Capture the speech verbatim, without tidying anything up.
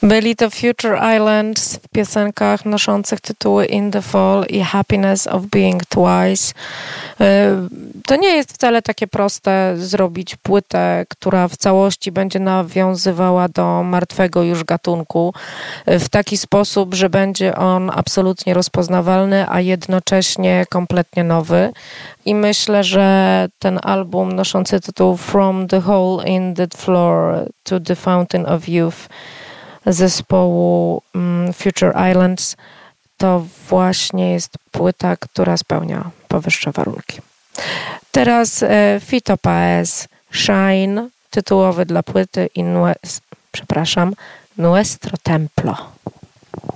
Byli to Future Islands w piosenkach noszących tytuły In the Fall i Happiness of Being Twice. To nie jest wcale takie proste zrobić płytę, która w całości będzie nawiązywała do martwego już gatunku w taki sposób, że będzie on absolutnie rozpoznawalny, a jednocześnie kompletnie nowy. I myślę, że ten album noszący tytuł From the Hole in the Floor to the Fountain of Youth zespołu Future Islands to właśnie jest płyta, która spełnia powyższe warunki. Teraz e, Fito Paez, Shine, tytułowy dla płyty i nue- przepraszam, Nuestro Templo.